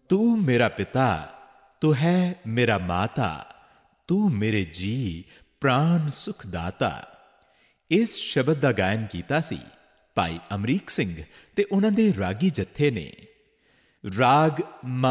ਤੂੰ ਮੇਰਾ ਪਿਤਾ, ਤੂੰ ਹੈ ਮੇਰਾ ਮਾਤਾ, ਤੂੰ ਮੇਰੇ ਜੀ ਪ੍ਰਾਣ ਸੁਖ ਦਾਤਾ। ਇਸ ਸ਼ਬਦ ਦਾ ਗਾਇਨ ਕੀਤਾ ਸੀ ਭਾਈ ਅਮਰੀਕ ਸਿੰਘ ਤੇ ਉਹਨਾਂ ਦੇ ਰਾਗੀ ਜੱਥੇ ਨੇ। ਰਾਗ